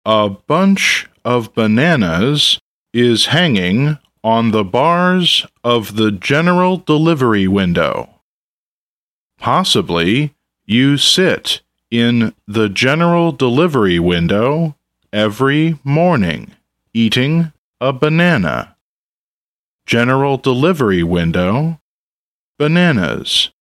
A bunch of bananas is hanging on the bars of the general delivery window. Possibly you sit in the general delivery window every morning eating a banana. General delivery window, bananas.